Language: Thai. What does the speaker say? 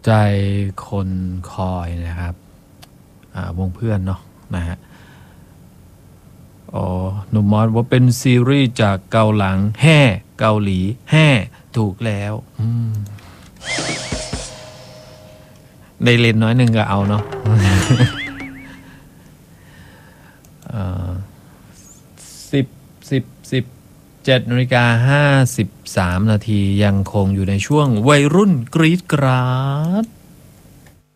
ใจคนคอยนะครับวงเพื่อนเนาะนะฮะหนุ่มมอสว่าเป็นซีรีส์จากเกาหลังแห่เกาหลีแห่ถูกแล้วในเลนน้อยหนึ่งก็เอาเนาะ17:53 นาทียังคงอยู่ในช่วงวัยรุ่นกรี๊ดกราด